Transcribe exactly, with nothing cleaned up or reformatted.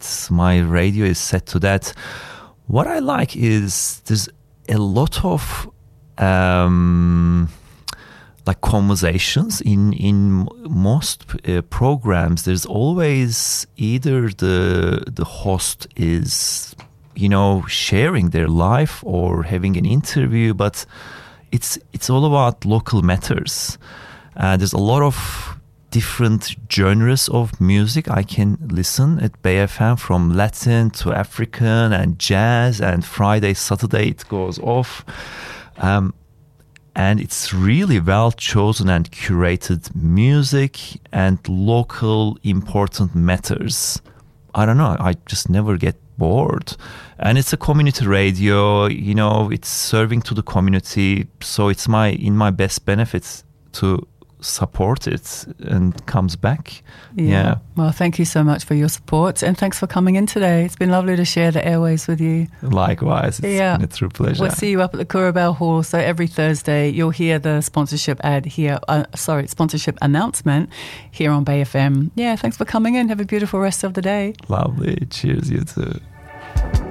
it's my radio is set to that. What I like is there's a lot of um, like conversations in in most uh, programs. There's always either the the host is, you know, sharing their life or having an interview, but it's it's all about local matters. Uh, there's a lot of different genres of music I can listen at Bay F M, from Latin to African and jazz, and Friday, Saturday it goes off. Um, and it's really well chosen and curated music and local important matters. I don't know, I just never get bored. And it's a community radio, you know, it's serving to the community, so it's my in my best benefits to support it and comes back. Yeah. yeah. Well, thank you so much for your support, and thanks for coming in today. It's been lovely to share the airways with you. Likewise. It's yeah. been a true pleasure. We'll see you up at the Curabao Hall. So every Thursday you'll hear the sponsorship ad here, uh, sorry, sponsorship announcement here on Bay F M. Yeah, thanks for coming in. Have a beautiful rest of the day. Lovely. Cheers, you too.